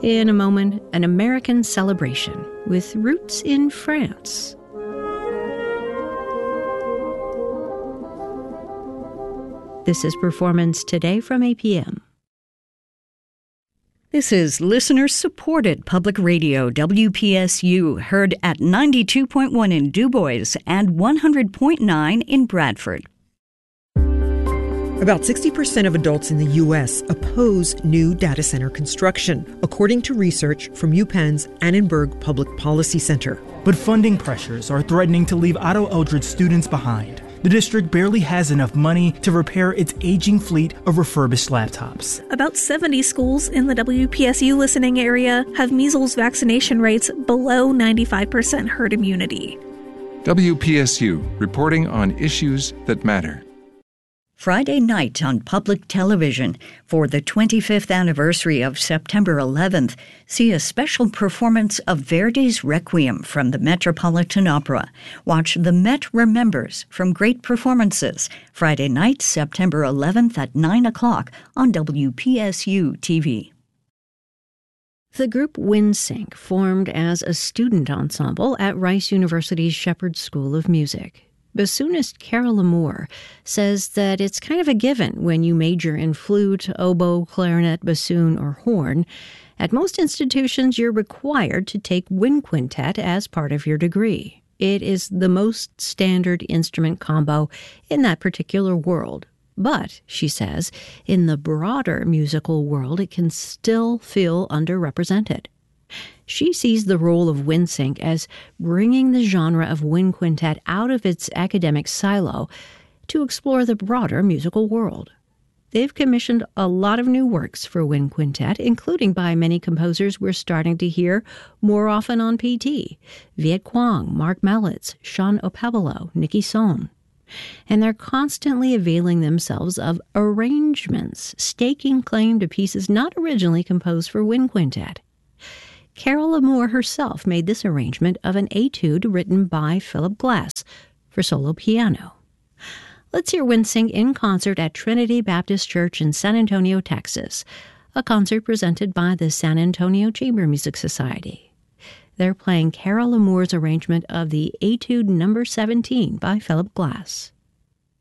In a moment, an American celebration with roots in France. This is Performance Today from APM. This is listener-supported public radio, WPSU, heard at 92.1 in DuBois and 100.9 in Bradford. About 60% of adults in the U.S. oppose new data center construction, according to research from UPenn's Annenberg Public Policy Center. But funding pressures are threatening to leave Otto Eldred students behind. The district barely has enough money to repair its aging fleet of refurbished laptops. About 70 schools in the WPSU listening area have measles vaccination rates below 95% herd immunity. WPSU, reporting on issues that matter. Friday night on public television for the 25th anniversary of September 11th, see a special performance of Verdi's Requiem from the Metropolitan Opera. Watch The Met Remembers from Great Performances, Friday night, September 11th at 9 o'clock on WPSU TV. The group WinSync formed as a student ensemble at Rice University's Shepherd School of Music. Bassoonist Carol Amour says that it's kind of a given when you major in flute, oboe, clarinet, bassoon, or horn. At most institutions, you're required to take wind quintet as part of your degree. It is the most standard instrument combo in that particular world. But, she says, in the broader musical world, it can still feel underrepresented. She sees the role of WinSync as bringing the genre of wind quintet out of its academic silo to explore the broader musical world. They've commissioned a lot of new works for wind quintet, including by many composers we're starting to hear more often on PT. Viet Quang, Mark Mellitz, Sean Opabalo, Nikki Sohn. And they're constantly availing themselves of arrangements, staking claim to pieces not originally composed for wind quintet. Carol Amour herself made this arrangement of an etude written by Philip Glass for solo piano. Let's hear WinSync in concert at Trinity Baptist Church in San Antonio, Texas, a concert presented by the San Antonio Chamber Music Society. They're playing Carol Amour's arrangement of the Etude No. 17 by Philip Glass.